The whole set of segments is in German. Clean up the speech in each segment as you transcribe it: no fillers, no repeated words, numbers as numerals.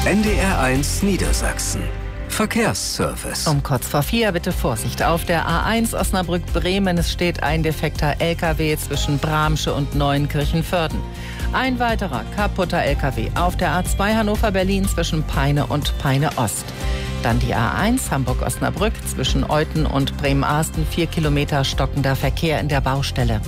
NDR1 Niedersachsen. Verkehrsservice. Um kurz vor 4 bitte Vorsicht auf der A1 Osnabrück-Bremen. Es steht ein defekter LKW zwischen Bramsche und Neuenkirchen-Vörden. Ein weiterer kaputter LKW auf der A2 Hannover-Berlin zwischen Peine und Peine-Ost. Dann die A1 Hamburg-Osnabrück zwischen Euthen und Bremen-Arsten, 4 Kilometer stockender Verkehr in der Baustelle.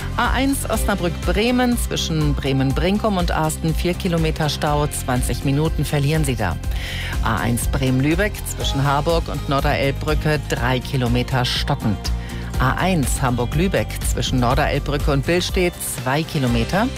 A1 Osnabrück-Bremen zwischen Bremen-Brinkum und Arsten, 4 Kilometer Stau, 20 Minuten verlieren Sie da. A1 Bremen-Lübeck zwischen Harburg und Norderelbbrücke, 3 Kilometer stockend. A1 Hamburg-Lübeck zwischen Norderelbbrücke und Billstedt, 2 Kilometer.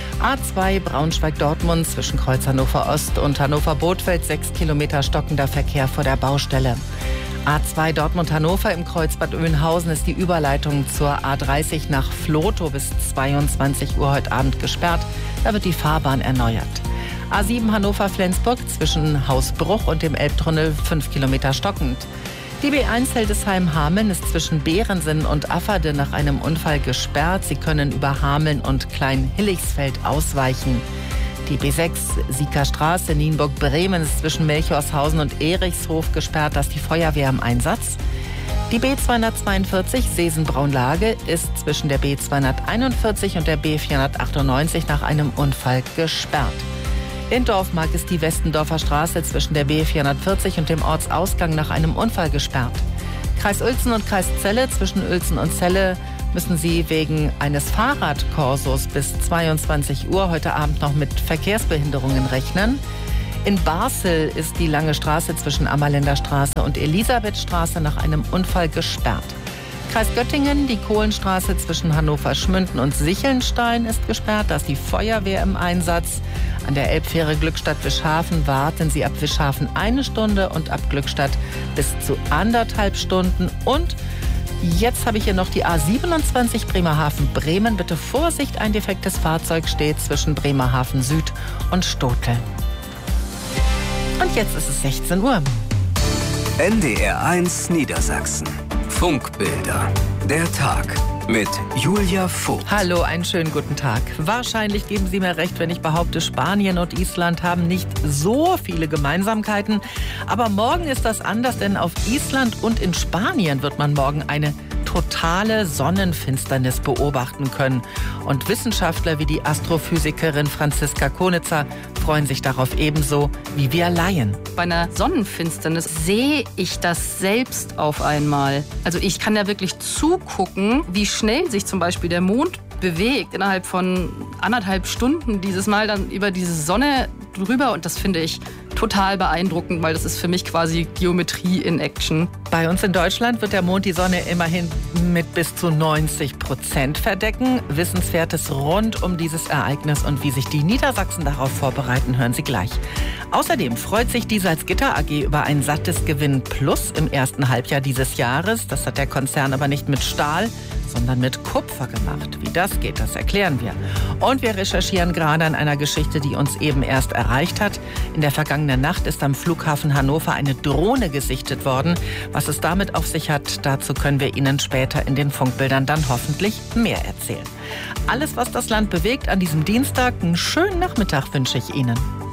A2 Braunschweig-Dortmund zwischen Kreuz Hannover-Ost und Hannover-Bothfeld, 6 Kilometer stockender Verkehr vor der Baustelle. A2 Dortmund-Hannover im Kreuz Bad Oeynhausen ist die Überleitung zur A30 nach Vlotho bis 22 Uhr heute Abend gesperrt. Da wird die Fahrbahn erneuert. A7 Hannover-Flensburg zwischen Hausbruch und dem Elbtunnel, 5 Kilometer stockend. Die B1 Hildesheim-Hameln ist zwischen Behrensinn und Afferde nach einem Unfall gesperrt. Sie können über Hameln und Klein-Hillichsfeld ausweichen. Die B6 Sieker Straße Nienburg-Bremen ist zwischen Melchorshausen und Erichshof gesperrt. Da ist die Feuerwehr im Einsatz. Die B242 Seesen-Braunlage ist zwischen der B241 und der B498 nach einem Unfall gesperrt. In Dorfmark ist die Westendorfer Straße zwischen der B440 und dem Ortsausgang nach einem Unfall gesperrt. Kreis Uelzen und Kreis Celle, zwischen Uelzen und Celle müssen Sie wegen eines Fahrradkorsos bis 22 Uhr heute Abend noch mit Verkehrsbehinderungen rechnen. In Basel ist die Lange Straße zwischen Ammerländer Straße und Elisabethstraße nach einem Unfall gesperrt. Kreis Göttingen, die Kohlenstraße zwischen Hannover-Schmünden und Sichelnstein ist gesperrt. Da ist die Feuerwehr im Einsatz. An der Elbfähre Glückstadt-Wischhafen warten Sie ab Wischhafen 1 Stunde und ab Glückstadt bis zu 1,5 Stunden. Und jetzt habe ich hier noch die A27 Bremerhaven-Bremen. Bitte Vorsicht, ein defektes Fahrzeug steht zwischen Bremerhaven Süd und Stotel. Und jetzt ist es 16 Uhr. NDR1 Niedersachsen. Funkbilder. Der Tag mit Julia Vogt. Hallo, einen schönen guten Tag. Wahrscheinlich geben Sie mir recht, wenn ich behaupte, Spanien und Island haben nicht so viele Gemeinsamkeiten. Aber morgen ist das anders, denn auf Island und in Spanien wird man morgen eine totale Sonnenfinsternis beobachten können. Und Wissenschaftler wie die Astrophysikerin Franziska Konitzer freuen sich darauf ebenso wie wir Laien. Bei einer Sonnenfinsternis sehe ich das selbst auf einmal. Also ich kann ja wirklich zugucken, wie schnell sich zum Beispiel der Mond bewegt. Innerhalb von 1,5 Stunden dieses Mal dann über diese Sonne drüber. Und das finde ich total beeindruckend, weil das ist für mich quasi Geometrie in Action. Bei uns in Deutschland wird der Mond die Sonne immerhin mit bis zu 90% verdecken. Wissenswertes rund um dieses Ereignis und wie sich die Niedersachsen darauf vorbereiten, hören Sie gleich. Außerdem freut sich die Salzgitter AG über ein sattes Gewinn Plus im ersten Halbjahr dieses Jahres. Das hat der Konzern aber nicht mit Stahl, sondern mit Kupfer gemacht. Wie das geht, das erklären wir. Und wir recherchieren gerade an einer Geschichte, die uns eben erst erreicht hat. In der vergangenen Nacht ist am Flughafen Hannover eine Drohne gesichtet worden. Was es damit auf sich hat, dazu können wir Ihnen später in den Funkbildern dann hoffentlich mehr erzählen. Alles, was das Land bewegt an diesem Dienstag, einen schönen Nachmittag wünsche ich Ihnen.